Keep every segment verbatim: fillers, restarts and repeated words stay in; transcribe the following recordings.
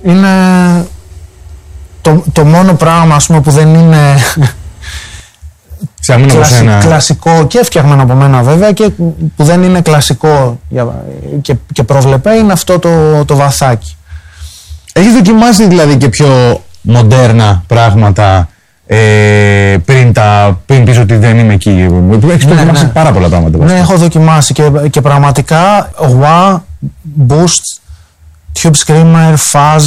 είναι το, το μόνο πράγμα, ας πούμε, που δεν είναι κλασι, κλασικό και φτιαγμένο από μένα βέβαια και που δεν είναι κλασικό και, και προβλεπέ είναι αυτό το, το βαθάκι. Έχεις δοκιμάσει δηλαδή και πιο μοντέρνα πράγματα ε, πριν, τα, πριν πεις ότι δεν είμαι εκεί? Έχεις ναι, δοκιμάσει ναι. πάρα πολλά πράγματα. Ναι, έχω δοκιμάσει και, και πραγματικά wah, boost, tube screamer, fuzz,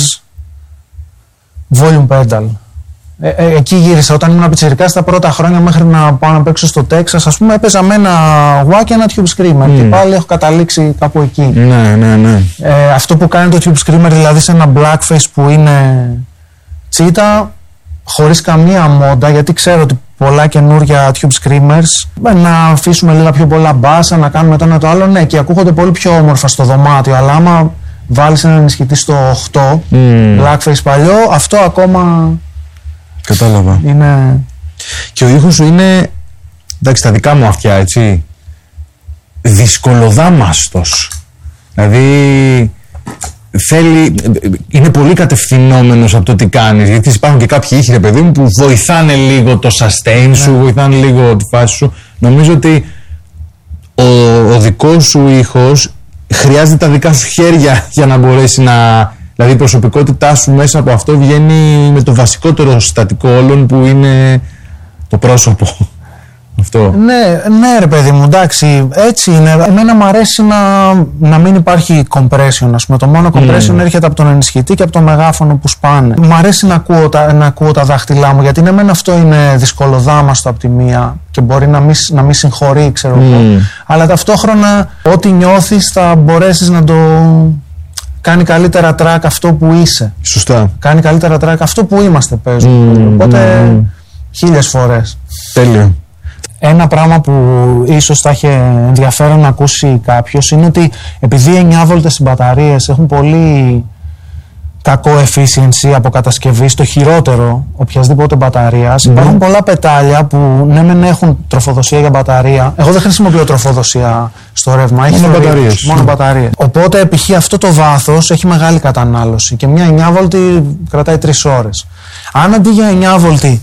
volume pedal. Ε, ε, εκεί γύρισα όταν ήμουν πιτσιρικάς τα πρώτα χρόνια μέχρι να πάω να παίξω στο Τέξας, ας πούμε, έπαιζα με ένα wah και ένα tube screamer mm. και πάλι έχω καταλήξει κάπου εκεί. Ναι, ναι, ναι. Ε, αυτό που κάνει το tube screamer, δηλαδή σε ένα blackface που είναι τσίτα, χωρίς καμία μόντα, γιατί ξέρω ότι πολλά καινούρια tube screamers να αφήσουμε λίγα πιο πολλά μπάσα, να κάνουμε το ένα το άλλο, ναι, και ακούγονται πολύ πιο όμορφα στο δωμάτιο, αλλά άμα βάλεις έναν ενισχυτή στο οκτώ, mm. blackface παλιό, αυτό ακόμα... Κατάλαβα. Είναι... Και ο ήχος σου είναι, εντάξει, τα δικά μου αυτιά, έτσι, δυσκολοδάμαστος. Δηλαδή, θέλει, είναι πολύ κατευθυνόμενος από το τι κάνεις. Γιατί υπάρχουν και κάποιοι ήχοι, ρε παιδί μου, που βοηθάνε λίγο το sustain σου, ναι. βοηθάνε λίγο τη φάση σου. Νομίζω ότι ο, ο δικός σου ήχος χρειάζεται τα δικά σου χέρια για να μπορέσει να... Δηλαδή η προσωπικότητά σου μέσα από αυτό βγαίνει με το βασικότερο συστατικό όλων που είναι το πρόσωπο. Αυτό. Ναι, ναι ρε παιδί μου, εντάξει, έτσι είναι. Εμένα μου αρέσει να, να μην υπάρχει compression, ας πούμε. Το μόνο compression mm. έρχεται από τον ενισχυτή και από το μεγάφωνο που σπάνε. Μου αρέσει να ακούω τα, να ακούω τα δάχτυλά μου, γιατί εμένα αυτό είναι δυσκολοδάμαστο από τη μία και μπορεί να μην, να μην συγχωρεί, ξέρω εγώ. Mm. Αλλά ταυτόχρονα ό,τι νιώθεις θα μπορέσεις να το... Κάνει καλύτερα track αυτό που είσαι. Σωστά. Κάνει καλύτερα track αυτό που είμαστε, παίζουμε. Mm, Οπότε mm. χίλιες φορές. Τέλειο. Ένα πράγμα που ίσως θα είχε ενδιαφέρον να ακούσει κάποιος είναι ότι επειδή οι εννιά βολτες οι μπαταρίες έχουν πολύ κακό efficiency από κατασκευή, στο χειρότερο οποιασδήποτε μπαταρίας, mm. υπάρχουν πολλά πετάλια που ναι μεν έχουν τροφοδοσία για μπαταρία. Εγώ δεν χρησιμοποιώ τροφοδοσία στο ρεύμα, έχει μόνο μπαταρίες. Μόνο μπαταρίες. Οπότε π.χ. αυτό το βάθος έχει μεγάλη κατανάλωση και μια εννιά βολτη κρατάει τρεις ώρες. Αν αντί για εννιά βολτη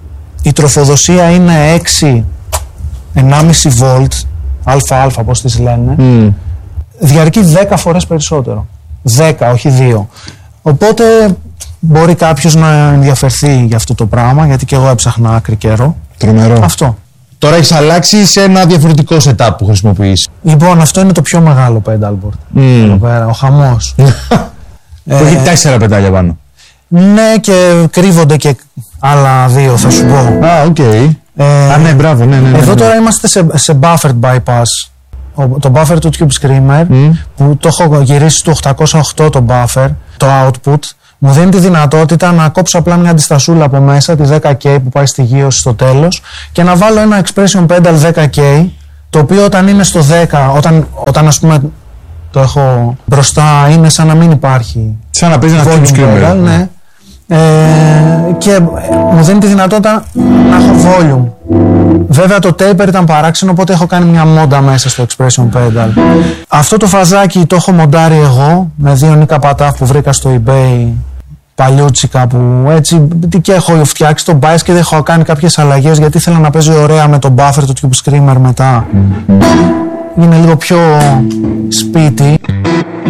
η τροφοδοσία είναι έξι ενάμιση βολτ, αλφα-αλφα πώς τις λένε, mm. διαρκεί δέκα φορές περισσότερο. δέκα, όχι δύο. Οπότε μπορεί κάποιος να ενδιαφερθεί για αυτό το πράγμα, γιατί και εγώ έψαχνα άκρη καιρό. Τρομερό. Αυτό. Τώρα έχεις αλλάξει σε ένα διαφορετικό setup που χρησιμοποιείς. Λοιπόν, αυτό είναι το πιο μεγάλο pedalboard. Mm. Εδώ πέρα, ο χαμός. Που έχει τέσσερα πετάλια πάνω. Ναι, και κρύβονται και άλλα δύο, θα σου πω. Α, οκ. Okay. Ε, Α, ναι, μπράβο, ναι, ναι, ναι. Εδώ ναι. τώρα είμαστε σε, σε buffered bypass. Το buffer του Tube Screamer, mm. που το έχω γυρίσει στο οχτακόσια οκτώ το buffer, το output, μου δίνει τη δυνατότητα να κόψω απλά μια αντιστασούλα από μέσα, τη δέκα κέι που πάει στη γύρωση στο τέλος, και να βάλω ένα expression pedal δέκα κέι, το οποίο όταν είναι στο δέκα, όταν, όταν ας πούμε το έχω μπροστά, είναι σαν να μην υπάρχει. Σαν να παίζει ένα Tube Screamer. Ναι. Ε, και μου δίνει τη δυνατότητα να έχω volume. Βέβαια το taper ήταν παράξενο, οπότε έχω κάνει μια μόντα μέσα στο expression pedal. Αυτό το φαζάκι το έχω μοντάρει εγώ με δύο Νίκα Πατάφ που βρήκα στο eBay παλιούτσικα, που έτσι και έχω φτιάξει το bias και δεν έχω κάνει κάποιες αλλαγές γιατί ήθελα να παίζει ωραία με το buffer του Tube Screamer μετά. Είναι λίγο πιο σπίτι.